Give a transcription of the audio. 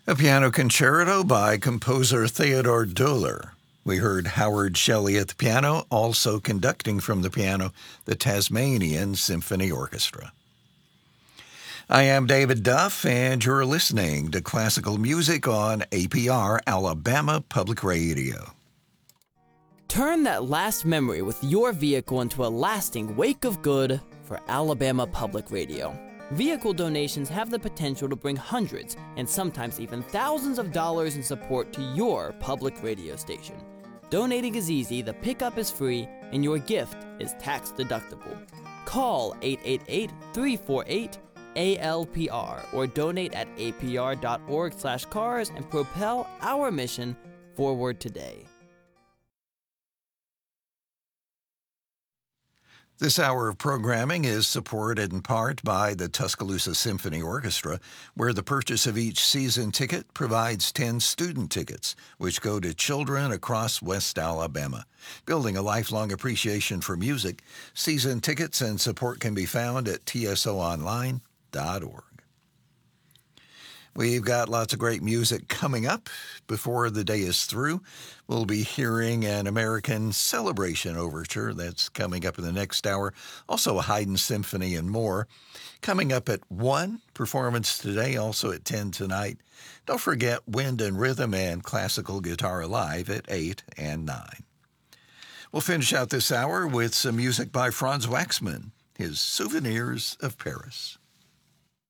A piano concerto by composer Theodore Döhler. We heard Howard Shelley at the piano, also conducting from the piano, the Tasmanian Symphony Orchestra. I am David Duff, and you're listening to classical music on APR, Alabama Public Radio. Turn that last memory with your vehicle into a lasting wake of good for Alabama Public Radio. Vehicle donations have the potential to bring hundreds and sometimes even thousands of dollars in support to your public radio station. Donating is easy, the pickup is free, and your gift is tax deductible. Call 888-348-ALPR or donate at apr.org/cars and propel our mission forward today. This hour of programming is supported in part by the Tuscaloosa Symphony Orchestra, where the purchase of each season ticket provides 10 student tickets, which go to children across West Alabama. Building a lifelong appreciation for music, season tickets and support can be found at tsoonline.org. We've got lots of great music coming up. Before the day is through, we'll be hearing an American Celebration Overture that's coming up in the next hour, also a Haydn Symphony and more. Coming up at 1, performance today, also at 10 tonight. Don't forget Wind and Rhythm and Classical Guitar Live at 8 and 9. We'll finish out this hour with some music by Franz Waxman, his Souvenirs of Paris.